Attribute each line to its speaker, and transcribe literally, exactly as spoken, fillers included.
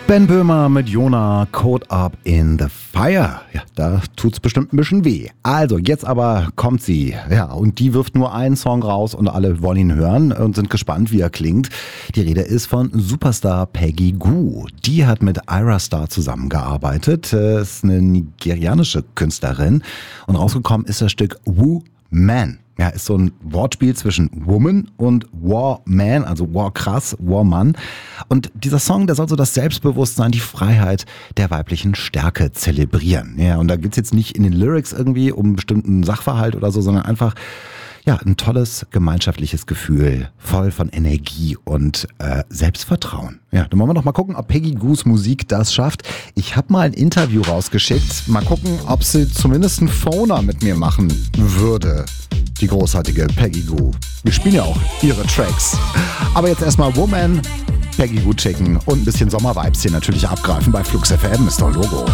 Speaker 1: Ben Böhmer mit Jona, Caught Up in the Fire. Ja, da tut's bestimmt ein bisschen weh. Also, jetzt aber kommt sie. Ja, und die wirft nur einen Song raus und alle wollen ihn hören und sind gespannt, wie er klingt. Die Rede ist von Superstar Peggy Gou. Die hat mit Ayra Starr zusammengearbeitet. Ist eine nigerianische Künstlerin. Und rausgekommen ist das Stück Wu Man. Ja, ist so ein Wortspiel zwischen Woman und War Man, also War krass, War Mann. Und dieser Song, der soll so das Selbstbewusstsein, die Freiheit der weiblichen Stärke zelebrieren. Ja, und da geht's jetzt nicht in den Lyrics irgendwie um einen bestimmten Sachverhalt oder so, sondern einfach ja, ein tolles gemeinschaftliches Gefühl, voll von Energie und äh, Selbstvertrauen. Ja, dann wollen wir doch mal gucken, ob Peggy Gous Musik das schafft. Ich habe mal ein Interview rausgeschickt. Mal gucken, ob sie zumindest einen Phoner mit mir machen würde. Die großartige Peggy Gou. Wir spielen ja auch ihre Tracks. Aber jetzt erstmal Woman, Peggy Gou checken und ein bisschen Sommervibes hier natürlich abgreifen bei Flux F M. Ist doch Logo.